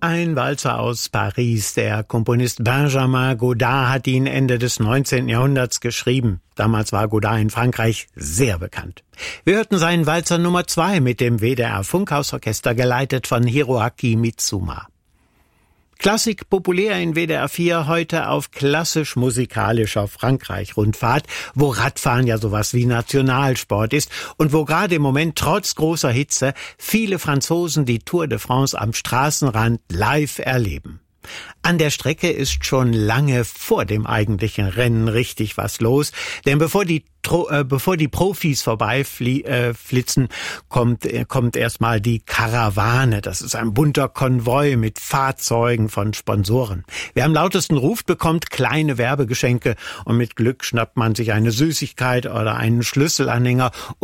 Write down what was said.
Ein Walzer aus Paris. Der Komponist Benjamin Godard hat ihn Ende des 19. Jahrhunderts geschrieben. Damals war Godard in Frankreich sehr bekannt. Wir hörten seinen Walzer Nummer 2 mit dem WDR Funkhausorchester, geleitet von Hiroaki Mitsuma. Klassik populär in WDR 4 heute auf klassisch-musikalischer Frankreich-Rundfahrt, wo Radfahren ja sowas wie Nationalsport ist und wo gerade im Moment trotz großer Hitze viele Franzosen die Tour de France am Straßenrand live erleben. An der Strecke ist schon lange vor dem eigentlichen Rennen richtig was los, denn bevor die Profis vorbeiflitzen, kommt erstmal die Karawane. Das ist ein bunter Konvoi mit Fahrzeugen von Sponsoren. Wer am lautesten ruft, bekommt kleine Werbegeschenke und mit Glück schnappt man sich eine Süßigkeit oder einen Schlüsselanhänger